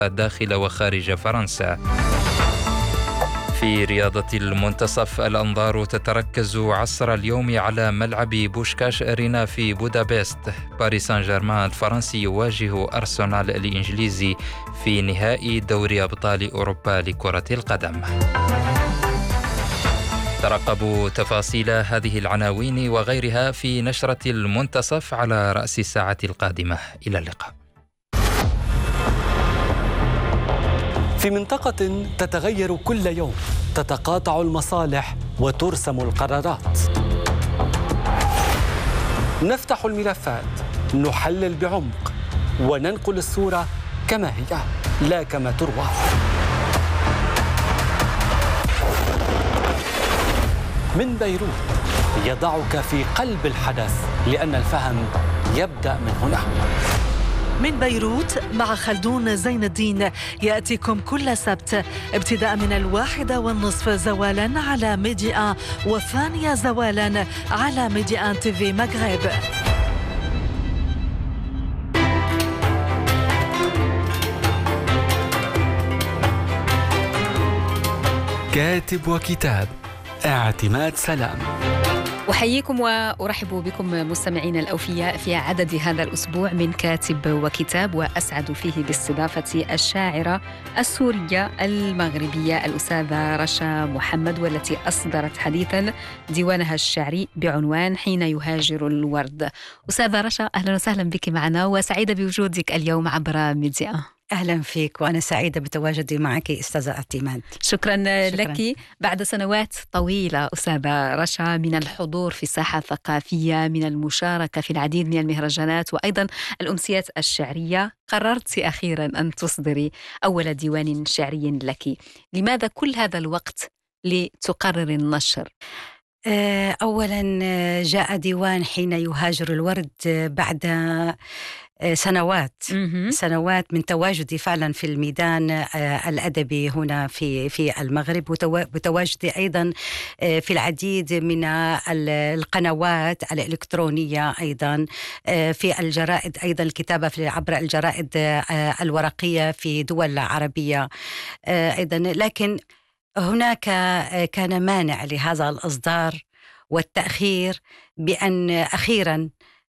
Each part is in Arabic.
داخل وخارج فرنسا. في رياضة المنتصف، الأنظار تتركز عصر اليوم على ملعب بوشكاش أرينا في بودابست. باريس سان جيرمان الفرنسي يواجه أرسنال الإنجليزي في نهائي دوري أبطال أوروبا لكرة القدم. ترقبوا تفاصيل هذه العناوين وغيرها في نشرة المنتصف على رأس الساعة القادمة. إلى اللقاء. في منطقة تتغير كل يوم، تتقاطع المصالح وترسم القرارات. نفتح الملفات، نحلل بعمق، وننقل الصورة كما هي لا كما تروى. من بيروت يضعك في قلب الحدث، لأن الفهم يبدأ من هنا. من بيروت مع خلدون زين الدين يأتيكم كل سبت ابتداء من 1:30 زوالا على ميديا، وثانية زوالا على ميديا تيفي مغرب. كاتب وكتاب، اعتماد سلام. أحييكم وأرحب بكم مستمعين الأوفياء في عدد هذا الأسبوع من كاتب وكتاب، وأسعد فيه باستضافة الشاعرة السورية المغربية الأستاذة رشا محمد، والتي أصدرت حديثا ديوانها الشعري بعنوان حين يهاجر الورد. أستاذة رشا، أهلا وسهلا بك معنا، وسعيدة بوجودك اليوم عبر ميديا. أهلا فيك، وأنا سعيدة بتواجدي معك أستاذة اعتماد. شكرا لك. بعد سنوات طويلة أستاذة رشا من الحضور في الساحة الثقافية، من المشاركة في العديد من المهرجانات وأيضا الأمسيات الشعرية، قررت أخيرا أن تصدري أول ديوان شعري لك. لماذا كل هذا الوقت لتقرر النشر؟ أولا جاء ديوان حين يهاجر الورد بعد سنوات من تواجدي فعلا في الميدان الأدبي هنا في المغرب، وتواجدي أيضا في العديد من القنوات الإلكترونية، أيضا في الجرائد، أيضا الكتابة عبر الجرائد الورقية في دول عربية أيضا. لكن هناك كان مانع لهذا الإصدار والتأخير، بأن أخيراً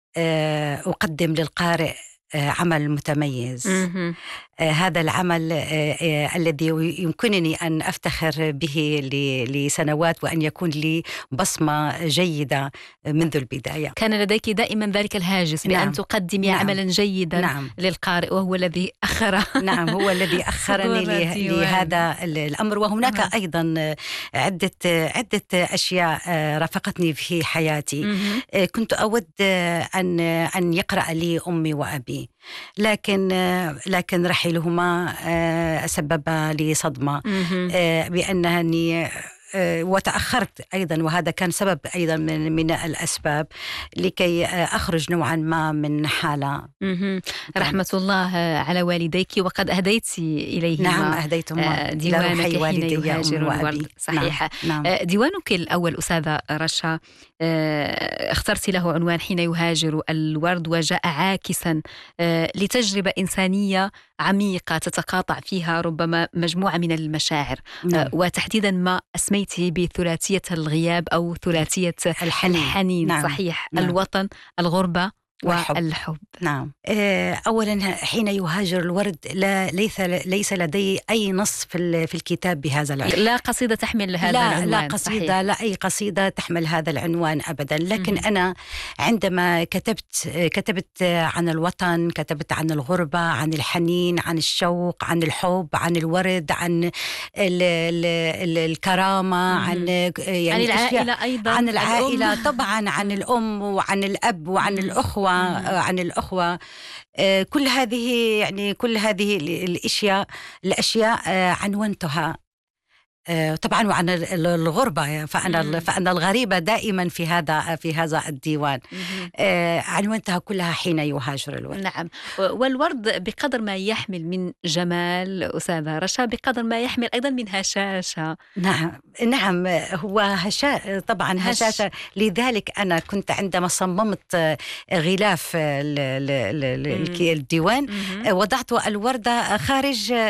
أقدم للقارئ عمل متميز. هذا العمل الذي يمكنني أن أفتخر به لسنوات، وأن يكون لي بصمة جيدة منذ البداية. كان لديك دائما ذلك الهاجس بأن تقدمي عملا جيدا للقارئ، وهو الذي أخر. نعم، هو الذي أخرني لهذا الأمر. وهناك أيضا عدة أشياء رافقتني في حياتي. كنت أود أن يقرأ لي أمي وأبي، لكن رحيلهما سبب لي صدمة، بأنني وتأخرت أيضا، وهذا كان سبب أيضا من الأسباب لكي أخرج نوعا ما من حالة. رحمة الله على والديك، وقد أهديت إليهما. نعم، أهديتهما ديوانك حين يهاجر الورد. صحيح. نعم. ديوانك الأول أستاذة رشا اخترت له عنوان حين يهاجر الورد، وجاء عاكسا لتجربة إنسانية عميقة تتقاطع فيها ربما مجموعة من المشاعر. وتحديدا ما أسميته بثلاثية الغياب أو ثلاثية الحنين. نعم. صحيح. نعم. الوطن، الغربة، والحب. نعم. أولا حين يهاجر الورد ليس لدي أي نص في الكتاب بهذا العنوان. لا قصيدة تحمل هذا العنوان. لا قصيدة. صحيح. لا أي قصيدة تحمل هذا العنوان أبدا. لكن أنا عندما كتبت عن الوطن، كتبت عن الغربة، عن الحنين، عن الشوق، عن الحب، عن الورد، عن الكرامة، عن يعني العائلة أيضا، عن العائلة طبعا، عن الأم وعن الأب وعن الأخوة، عن الأخوة. كل هذه الأشياء عنونتها طبعا وعن الغربة، فأنا الغريبة دائما في هذا الديوان. عنوانتها كلها حين يهاجر الورد. نعم، والورد بقدر ما يحمل من جمال أستاذة رشا بقدر ما يحمل أيضا من هشاشة. نعم هو طبعا هشاشة. لذلك أنا كنت عندما صممت غلاف الديوان وضعت الوردة خارج